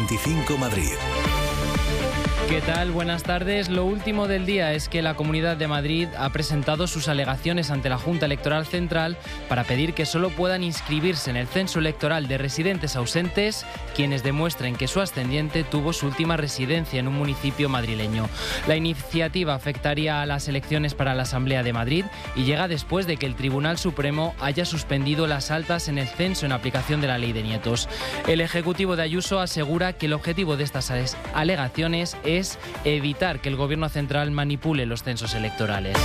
25 Madrid. ¿Qué tal? Buenas tardes. Lo último del día es que la Comunidad de Madrid ha presentado sus alegaciones ante la Junta Electoral Central para pedir que solo puedan inscribirse en el censo electoral de residentes ausentes quienes demuestren que su ascendiente tuvo su última residencia en un municipio madrileño. La iniciativa afectaría a las elecciones para la Asamblea de Madrid y llega después de que el Tribunal Supremo haya suspendido las altas en el censo en aplicación de la Ley de Nietos. El Ejecutivo de Ayuso asegura que el objetivo de estas alegaciones es evitar que el Gobierno central manipule los censos electorales.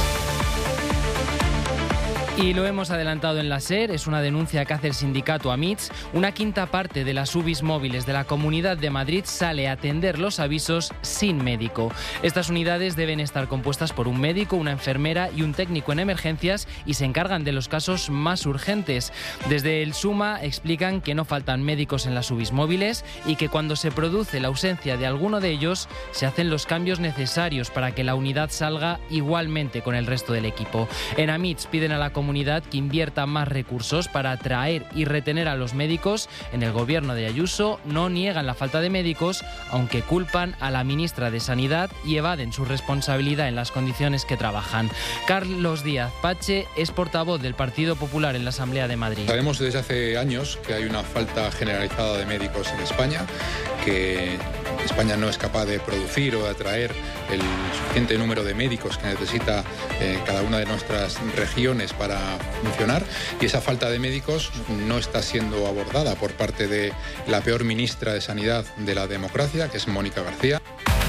Y lo hemos adelantado en la SER, es una denuncia que hace el sindicato AMITS. Una quinta parte de las UBIs móviles de la Comunidad de Madrid sale a atender los avisos sin médico. Estas unidades deben estar compuestas por un médico, una enfermera y un técnico en emergencias y se encargan de los casos más urgentes. Desde el SUMA explican que no faltan médicos en las UBIs móviles y que cuando se produce la ausencia de alguno de ellos se hacen los cambios necesarios para que la unidad salga igualmente con el resto del equipo. En AMITS piden a la comunidad que invierta más recursos para atraer y retener a los médicos. En el gobierno de Ayuso no niegan la falta de médicos, aunque culpan a la ministra de Sanidad y evaden su responsabilidad en las condiciones que trabajan. Carlos Díaz Pache es portavoz del Partido Popular en la Asamblea de Madrid. Sabemos desde hace años que hay una falta generalizada de médicos en España, que España no es capaz de producir o de atraer el suficiente número de médicos que necesita cada una de nuestras regiones para funcionar, y esa falta de médicos no está siendo abordada por parte de la peor ministra de Sanidad de la democracia, que es Mónica García.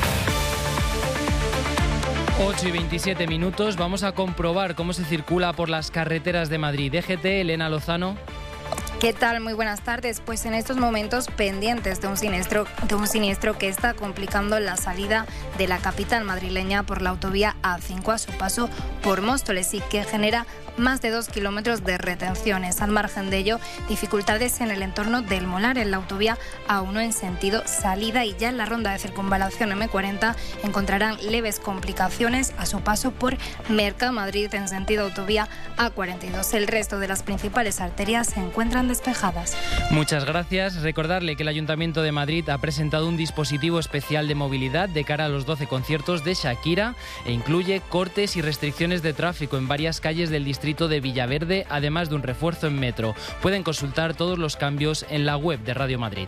8:27. Vamos a comprobar cómo se circula por las carreteras de Madrid. DGT, Elena Lozano. ¿Qué tal? Muy buenas tardes. Pues en estos momentos pendientes de un siniestro que está complicando la salida de la capital madrileña por la autovía A5 a su paso por Móstoles y que genera más de 2 kilómetros de retenciones. Al margen de ello, dificultades en el entorno del Molar, en la autovía A1 en sentido salida, y ya en la ronda de circunvalación M40 encontrarán leves complicaciones a su paso por Mercamadrid en sentido autovía A42. El resto de las principales arterias se encuentran despejadas. Muchas gracias. Recordarle que el Ayuntamiento de Madrid ha presentado un dispositivo especial de movilidad de cara a los 12 conciertos de Shakira e incluye cortes y restricciones de tráfico en varias calles del distrito de Villaverde, además de un refuerzo en metro. Pueden consultar todos los cambios en la web de Radio Madrid.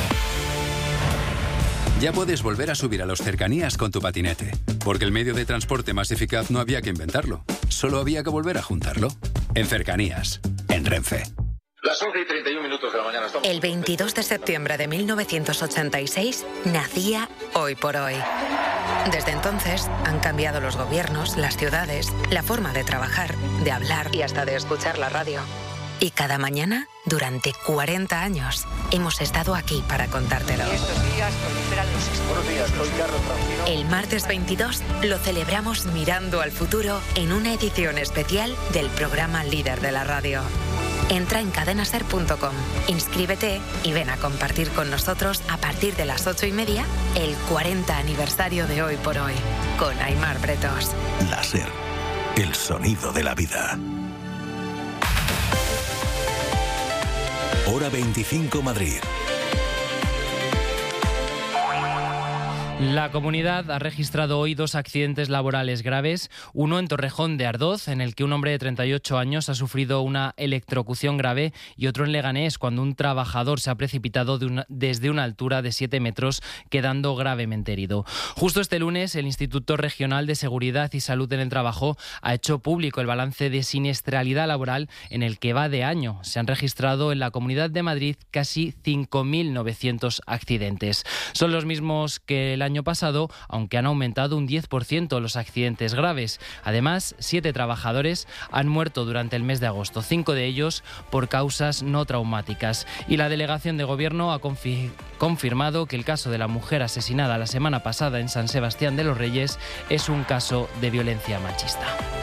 Ya puedes volver a subir a los cercanías con tu patinete, porque el medio de transporte más eficaz no había que inventarlo, solo había que volver a juntarlo. En Cercanías, en Renfe. Las 11:31 de la mañana. El 22 de septiembre de 1986 nacía Hoy por Hoy. Desde entonces han cambiado los gobiernos, las ciudades, la forma de trabajar, de hablar y hasta de escuchar la radio. Y cada mañana, durante 40 años, hemos estado aquí para contártelo. Estos días proliferan los esportes. Buenos días, soy Carlos Francino. El martes 22 lo celebramos mirando al futuro en una edición especial del programa líder de la radio. Entra en cadenaser.com, inscríbete y ven a compartir con nosotros a partir de las 8:30 el 40 aniversario de Hoy por Hoy, con Aimar Bretos. La SER, el sonido de la vida. Hora 25 Madrid. La comunidad ha registrado hoy 2 accidentes laborales graves, uno en Torrejón de Ardoz, en el que un hombre de 38 años ha sufrido una electrocución grave, y otro en Leganés, cuando un trabajador se ha precipitado desde una altura de 7 metros, quedando gravemente herido. Justo este lunes, el Instituto Regional de Seguridad y Salud en el Trabajo ha hecho público el balance de siniestralidad laboral en el que va de año. Se han registrado en la Comunidad de Madrid casi 5.900 accidentes. Son los mismos que el año pasado, aunque han aumentado un 10% los accidentes graves. Además, 7 trabajadores han muerto durante el mes de agosto, 5 de ellos por causas no traumáticas. Y la delegación de Gobierno ha confirmado que el caso de la mujer asesinada la semana pasada en San Sebastián de los Reyes es un caso de violencia machista.